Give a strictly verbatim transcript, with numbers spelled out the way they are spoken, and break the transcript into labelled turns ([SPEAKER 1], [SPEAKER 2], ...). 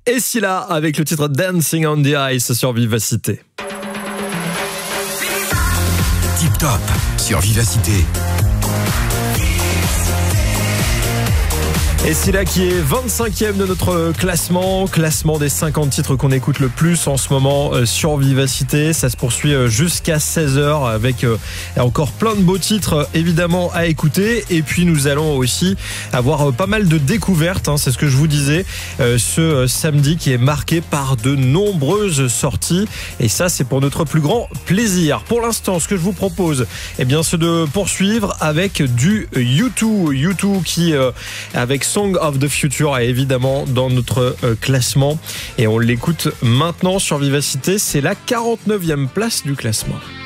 [SPEAKER 1] Et si là, avec le titre Dancing on the Ice sur Vivacité.
[SPEAKER 2] Tip Top sur Vivacité.
[SPEAKER 1] Et c'est là qui est vingt-cinquième de notre classement, classement des cinquante titres qu'on écoute le plus en ce moment sur Vivacité. Ça se poursuit jusqu'à seize heures avec encore plein de beaux titres évidemment à écouter. Et puis nous allons aussi avoir pas mal de découvertes, hein, c'est ce que je vous disais, ce samedi qui est marqué par de nombreuses sorties. Et ça, c'est pour notre plus grand plaisir. Pour l'instant, ce que je vous propose, eh bien, c'est de poursuivre avec du U deux. U deux qui, euh, avec Song of the Future, est évidemment dans notre euh, classement. Et on l'écoute maintenant sur Vivacité. C'est la quarante-neuvième place du classement.